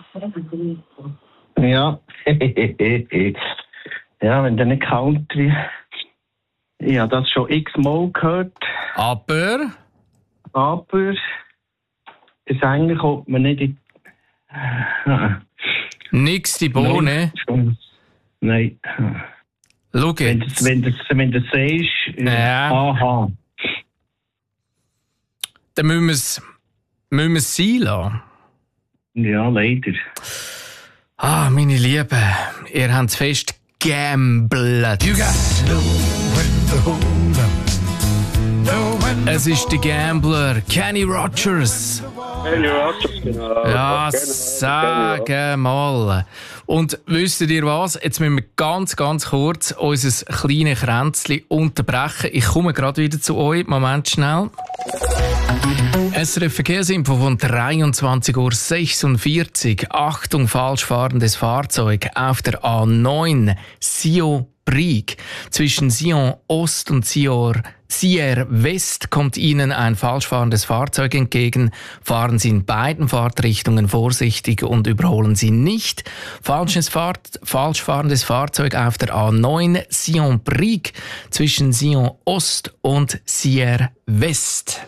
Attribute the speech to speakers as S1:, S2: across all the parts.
S1: Ja. Ja, wenn der nicht Country. Ich habe das schon x-mal gehört.
S2: Aber
S1: das eigentlich kommt man nicht in.
S2: nix die Bohne.
S1: Nein.
S2: Schau jetzt.
S1: Wenn du sagst,
S2: Ja.
S1: aha.
S2: Dann müssen wir es sein lassen.
S1: Ja, leider.
S2: Ah, meine Lieben, ihr habt fest gamblet. Es ist der Gambler, Kenny Rogers.
S3: Kenny Rogers, genau.
S2: Ja, sag mal. Und wisst ihr was? Jetzt müssen wir ganz kurz unser kleines Kränzchen unterbrechen. Ich komme gerade wieder zu euch. Moment schnell. SRF Verkehrsinfo von 23:46 Uhr. Achtung, falsch fahrendes Fahrzeug auf der A9 Sion-Brig. Zwischen Sion Ost und Sierre West kommt Ihnen ein falsch fahrendes Fahrzeug entgegen. Fahren Sie in beiden Fahrtrichtungen vorsichtig und überholen Sie nicht. Falsch fahrendes Fahrzeug auf der A9 Sion-Brig zwischen Sion Ost und Sierre West.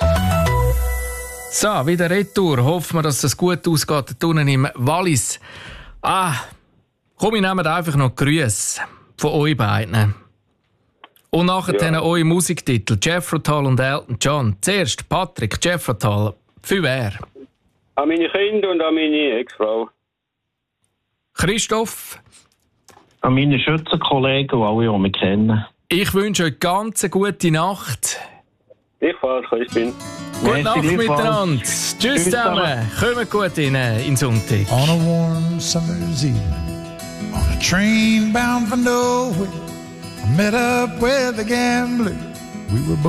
S2: So, wieder retour. Hoffen wir, dass das gut ausgeht. Da unten im Wallis. Komm, ich nehme einfach noch Grüße von euch beiden. Und nachher eure Musiktitel. Jethro Tull und Elton John. Zuerst Patrick, Jethro Tull. Für wer?
S3: An meine Kinder und an meine Ex-Frau.
S2: Christoph?
S1: An meine Schützenkollegen, die alle, die mich kennen.
S2: Ich wünsche euch ganz eine gute Nacht.
S3: Ich fahre, Christine.
S2: Gute Nacht miteinander. Tschüss zusammen. Kommt gut in den Sonntag.
S4: On a warm summer's evening, on a train bound for nowhere, I met up with a gambler. We were both